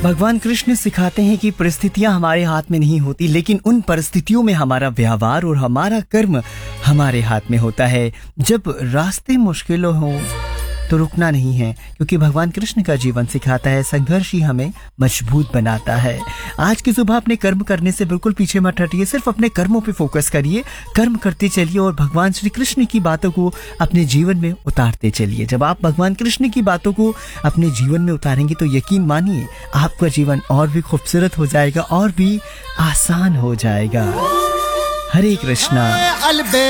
भगवान कृष्ण सिखाते हैं कि परिस्थितियां हमारे हाथ में नहीं होती, लेकिन उन परिस्थितियों में हमारा व्यवहार और हमारा कर्म हमारे हाथ में होता है। जब रास्ते मुश्किल हो तो रुकना नहीं है, क्योंकि भगवान कृष्ण का जीवन सिखाता है संघर्ष ही हमें मजबूत बनाता है। आज की सुबह अपने कर्म करने से बिल्कुल पीछे मत हटिए, सिर्फ अपने कर्मों पे फोकस करिए, कर्म करते चलिए और भगवान श्री कृष्ण की बातों को अपने जीवन में उतारते चलिए। जब आप भगवान कृष्ण की बातों को अपने जीवन में उतारेंगे तो यकीन मानिए आपका जीवन और भी खूबसूरत हो जाएगा और भी आसान हो जाएगा। हरे कृष्णा।